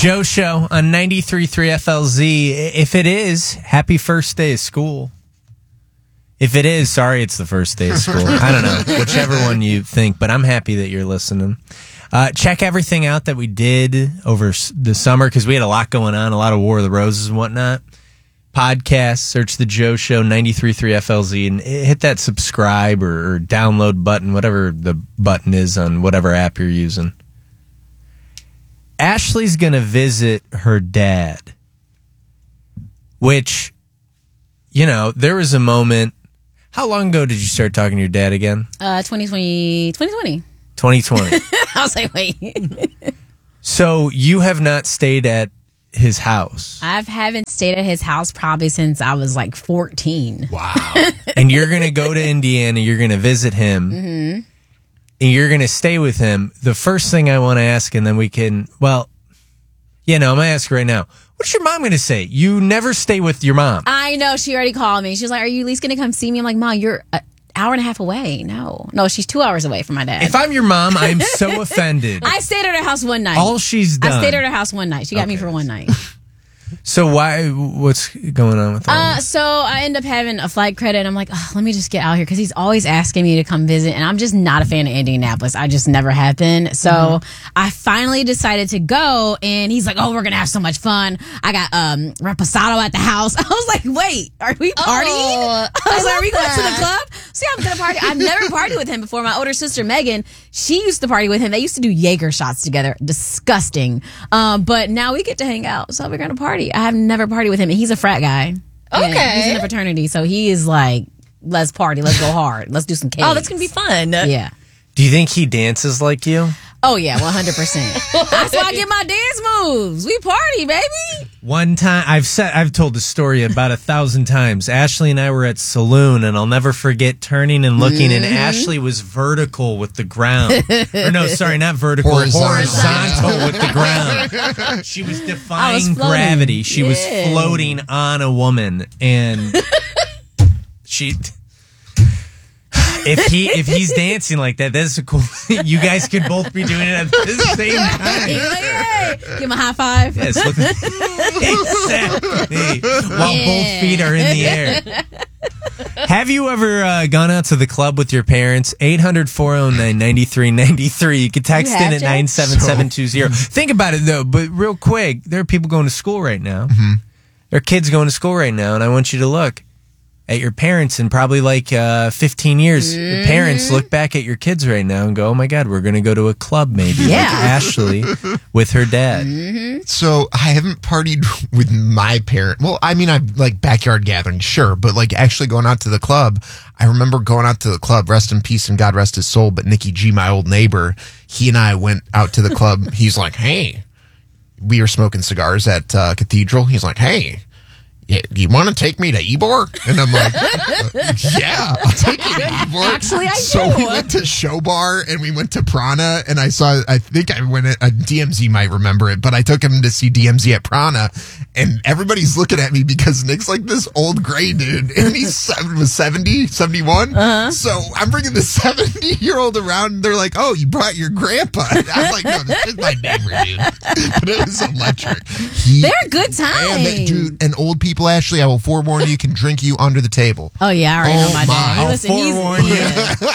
Joe Show on 93.3 FLZ. If it is, happy first day of school. If it is, sorry it's the first day of school. I don't know, whichever one you think, but I'm happy that you're listening. Check everything out that we did over the summer, because we had a lot going on, a lot of War of the Roses and whatnot. Podcast, search the Joe Show 93.3 FLZ and hit that subscribe or download button, whatever the button is on whatever app you're using. Ashley's going to visit her dad, which, you know, there was a moment. How long ago did you start talking to your dad again? 2020. 2020. I was like, wait. So you have not stayed at his house. I haven't stayed at his house probably since I was like 14. Wow. And you're going to go to Indiana. You're going to visit him. Mm-hmm. And you're going to stay with him. The first thing I want to ask, and then we can, I'm going to ask right now. What's your mom going to say? You never stay with your mom. I know. She already called me. She was like, are you at least going to come see me? I'm like, Mom, you're an hour and a half away. No, she's 2 hours away from my dad. If I'm your mom, I'm so offended. I stayed at her house one night. All she's done. I stayed at her house one night. She got me for one night. So what's going on with that? So I end up having a flight credit, and I'm like, let me just get out here, because he's always asking me to come visit, and I'm just not a fan of Indianapolis. I just never have been. So I finally decided to go, and he's like, we're gonna have so much fun. I got reposado at the house. I was like, wait, are we partying? I was like, are we going to the club? See, I'm gonna party. I've never partied with him before. My older sister Megan, she used to party with him. They used to do Jaeger shots together. Disgusting. But now we get to hang out, so we're gonna party. I have never partied with him, and he's a frat guy. Okay. Yeah, he's in a fraternity, so he is like, let's party, let's go hard, let's do some cakes. Oh, that's gonna be fun. Yeah. Do you think he dances like you? Oh yeah, 100%. That's why I get my dance moves. We party, baby. One time, I've told the story about 1,000 times. Ashley and I were at Saloon, and I'll never forget turning and looking, and Ashley was vertical with the ground. Or no, sorry, not vertical, horizontal with the ground. She was defying gravity. She was floating on a woman, and she... If he's dancing like that, that's a cool thing. You guys could both be doing it at the same time. Hey, give him a high five. Yes, look exactly. While both feet are in the air. Have you ever gone out to the club with your parents? 800-409-9393. You can text in at 97720. Think about it, though, but real quick, there are people going to school right now. Mm-hmm. There are kids going to school right now, and I want you to look at your parents in probably like 15 years. Your parents look back at your kids right now and go, oh my God, we're going to go to a club maybe. Like Ashley with her dad. So I haven't partied with my parent. Well, I mean, I've like backyard gathering, sure. But like actually going out to the club, I remember going out to the club, rest in peace and God rest his soul. But Nicky G, my old neighbor, he and I went out to the club. He's like, hey, we were smoking cigars at Cathedral. He's like, hey, yeah, do you want to take me to Ybor? And I'm like, yeah, I'll take you to Ybor. Actually, I do. So we went to Show Bar and we went to Prana, and I think I went at DMZ might remember it, but I took him to see DMZ at Prana, and everybody's looking at me because Nick's like this old gray dude, and he's 70, 71. So I'm bringing this 70-year-old around, and they're like, oh, you brought your grandpa. And I'm like, no, this is my neighbor, dude. But it was electric. They're good times. Dude, and old people, Ashley, I will forewarn you, can drink you under the table. Oh, yeah, I already know my dad. I'll Listen, forewarn you.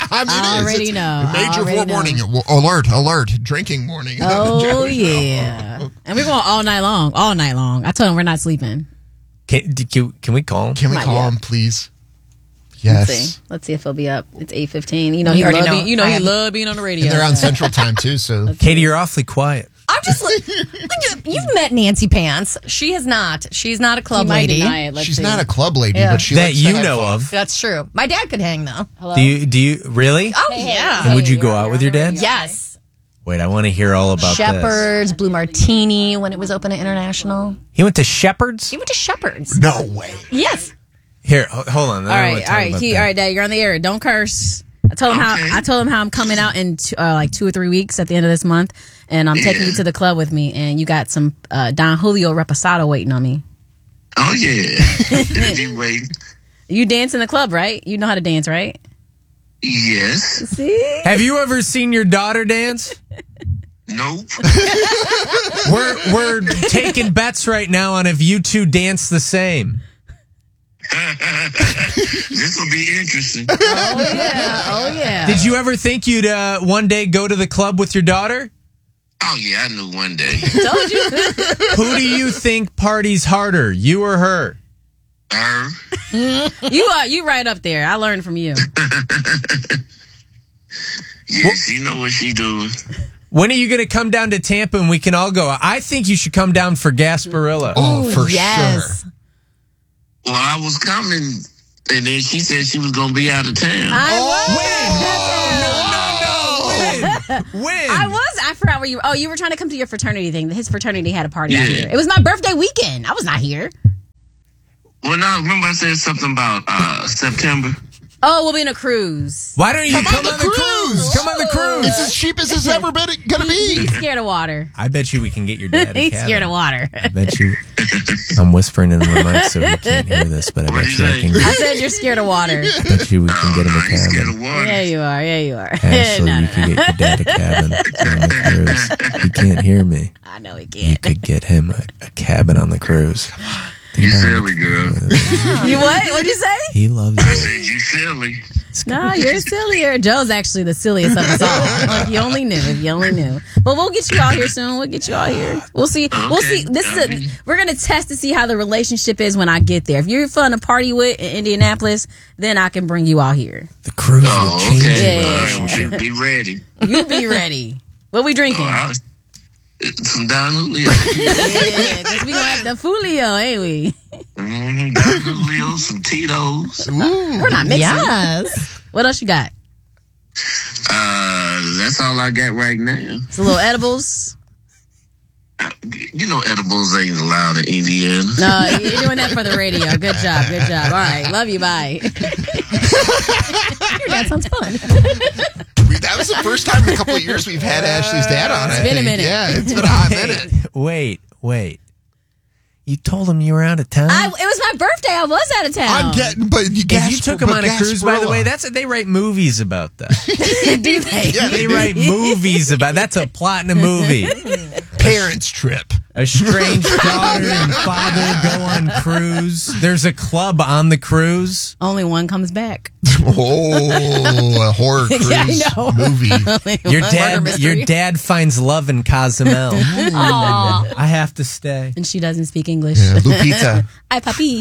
I already know. Major forewarning. Alert, drinking warning. Oh, yeah. And we're going all night long. I told him we're not sleeping. Can we call him? Can we call him, please? Yes. Let's see if he'll be up. It's 8:15. You know he love being on the radio. And they're on Central Time, too, so. Katie, you're awfully quiet. I'm just like, you've met Nancy Pants. She has not. She's not a club lady. She's not a club lady, but she that likes you to have know fun. of. That's true. My dad could hang, though. Hello? Do you really? Oh, yeah. And would you go out with your dad? Yes. Wait, I want to hear all about Shepherd's, Blue Martini, when it was open at International. He went to Shepherd's? He went to Shepherd's. No way. Yes. Here, hold on. All right, Dad, you're on the air. Don't curse. I told him how I'm coming out in like 2 or 3 weeks at the end of this month, and I'm taking you to the club with me, and you got some Don Julio Reposado waiting on me. Oh yeah, you wait. You dance in the club, right? You know how to dance, right? Yes. See? Have you ever seen your daughter dance? Nope. We're taking bets right now on if you two dance the same. This will be interesting. Oh yeah. Did you ever think you'd one day go to the club with your daughter? Oh, yeah, I knew one day. Told you. Who do you think parties harder, you or her? You right up there. I learned from you. Yes, you know what she doing. When are you going to come down to Tampa and we can all go? I think you should come down for Gasparilla. Oh, for yes. sure. Well, I was coming, and then she said she was going to be out of town. When? I forgot where you were. Oh, you were trying to come to your fraternity thing. His fraternity had a party out here. It was my birthday weekend. I was not here. Well, now, remember I said something about September? Oh, we'll be in a cruise. Why don't you come on the cruise? Come on the cruise. It's as cheap as it's ever been going to be. He's scared of water. I bet you we can get your dad a He's cabin. scared of water. I bet you. I'm whispering in the mic so he can't hear this, but I bet you I can. I said you're scared of water. I bet you we can get him I a ain't scared of cabin. water. Yeah, you are. Yeah, you are. Ashley, No, you no, can no. get your dad a cabin on the cruise. He can't hear me. I know he You can't. could get him a cabin on the cruise. You silly, girl. You what? What'd you say? He loves I you. said you silly. No, you're sillier. Joe's actually the silliest of us all. If you only knew. If you only knew. But we'll get you out here soon. We'll get you out here. We'll see. We'll see. We're gonna test to see how the relationship is when I get there. If you're fun to party with in Indianapolis, then I can bring you out here. The cruise will Oh, change okay. your Yeah. Well, you should be ready. You be ready. What we drinking? Some Don Julio. Yeah, because we gonna have the Fulio, ain't we? Don Julio, some Tito's. We're not mixing. Yes. What else you got? That's all I got right now. Some little edibles. You know edibles ain't allowed in Indiana. No, you're doing that for the radio. Good job. Good job. All right. Love you. Bye. Your dad sounds fun. That was the first time in a couple of years we've had Ashley's dad on. It's I been a think. minute. Yeah, it's been a hot minute. Wait. You told him you were out of town? It was my birthday. I was out of town. I'm getting, but you If you took him on a cruise, by the way, they write movies about that. Do they? Yeah, They write movies about that's a plot in a movie. parents trip. A strange daughter and father go on cruise. There's a club on the cruise. Only one comes back. Oh, a horror cruise Yeah, I know. movie. Your dad finds love in Cozumel. I have to stay. And she doesn't speak English. Yeah, Lupita. Hi, papi.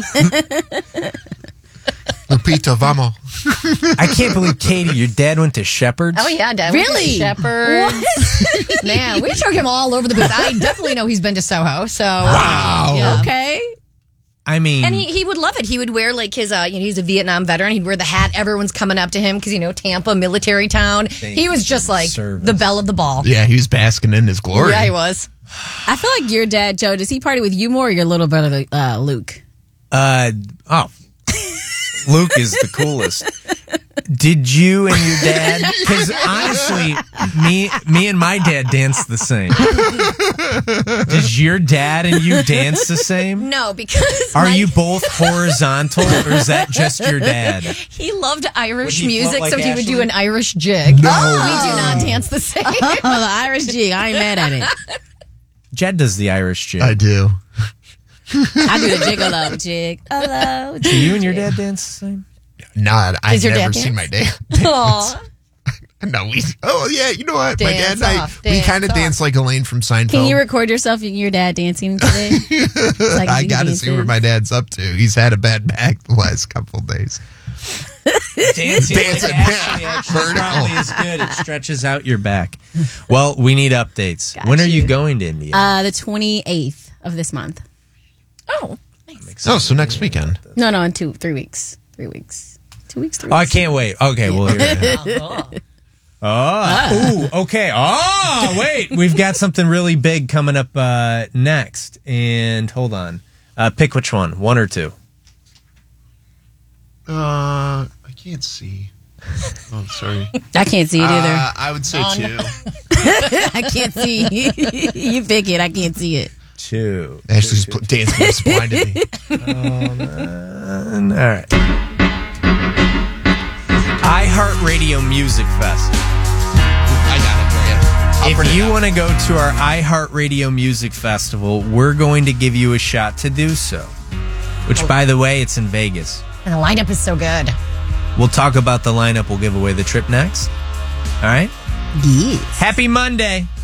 Lupita, vamos. I can't believe, Katie, your dad went to Shepherd's. Oh yeah, Dad. Really? Shepherd. Man, we took him all over the booth. I definitely know he's been to Soho. So Wow. yeah. Okay. I mean, And he would love it. He would wear like his, he's a Vietnam veteran. He'd wear the hat. Everyone's coming up to him because, Tampa, military town. He was just like Service. the belle of the ball. Yeah, he was basking in his glory. Yeah, he was. I feel like your dad, Joe, does he party with you more or your little brother, Luke? Luke is the coolest. Did you and your dad? Because honestly, me and my dad dance the same. Does your dad and you dance the same? No, because Are you both horizontal, or is that just your dad? he loved Irish Would he float music, like so he would do Ashley? an Irish jig. We do not dance the same. Oh, the Irish jig. I ain't mad at it. Jed does the Irish jig. I do. I do the gigolo. Gigolo. Do you and your dad dance the same? Not. I've Does your never dad seen my dad. Aw. No, we. Oh yeah, you know what? My dad Dance and I, off, we dance kind of off. dance like Elaine from Seinfeld. Can you record yourself and your dad dancing today? Like I you got to see what my dad's up to. He's had a bad back the last couple of days. Dancing Dancing, like Ashley yeah. actually Vertical. probably is good. It stretches out your back. Well, we need updates. When are you going to India? The 28th of this month. Oh. Oh, so next weekend. No, in 3 weeks. 3 weeks. 2 weeks, 3 Oh, I weeks. can't wait. Okay, we'll hear it. Oh, ooh, okay. Oh, wait. We've got something really big coming up next. And hold on. Pick which one or two. I can't see. Oh, sorry. I can't see it either. I would say two. I can't see. You pick it. I can't see it. Two. Ashley's dancing moves blinded me. All right. iHeartRadio Music Fest. I got it for you. If you want to go to our iHeartRadio Music Festival, we're going to give you a shot to do so. Which, by the way, it's in Vegas. And the lineup is so good. We'll talk about the lineup. We'll give away the trip next. All right? Yes. Happy Monday.